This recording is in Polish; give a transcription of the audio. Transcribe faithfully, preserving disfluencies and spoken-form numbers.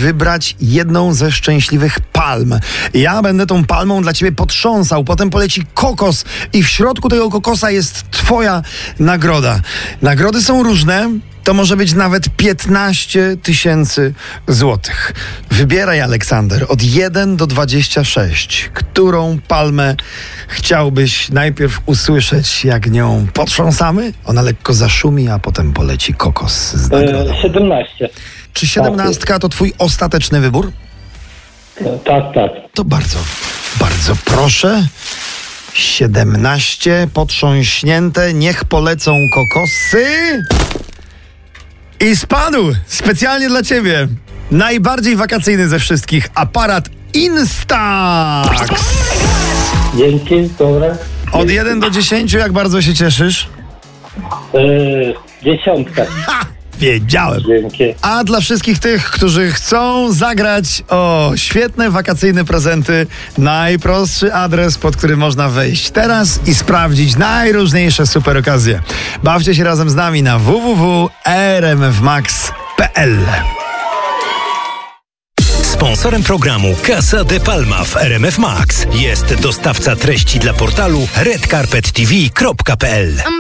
wybrać jedną ze szczęśliwych palm. Ja będę tą palmą dla ciebie potrząsał, potem poleci kokos i w środku tego kokosa jest twoja nagroda. Nagrody są różne. To może być nawet piętnaście tysięcy złotych. Wybieraj, Aleksander, od jeden do dwudziestu sześciu. Którą palmę chciałbyś najpierw usłyszeć, jak nią potrząsamy? Ona lekko zaszumi, a potem poleci kokos z nagrodą. E, siedemnaście. Czy siedemnastka to twój ostateczny wybór? E, tak, tak. To bardzo, bardzo proszę. siedemnaście potrząśnięte, niech polecą kokosy. I spadł specjalnie dla ciebie najbardziej wakacyjny ze wszystkich aparat Instax. Dzięki, dobra. Od jeden do dziesięciu, jak bardzo się cieszysz? E, dziesiątka. Ha! Wiedziałem. Dzięki. A dla wszystkich tych, którzy chcą zagrać o świetne wakacyjne prezenty, najprostszy adres, pod który można wejść teraz i sprawdzić najróżniejsze super okazje. Bawcie się razem z nami na w w w kropka r m f max kropka p l. Sponsorem programu Casa de Palma w R M F Max jest dostawca treści dla portalu red carpet t v kropka p l.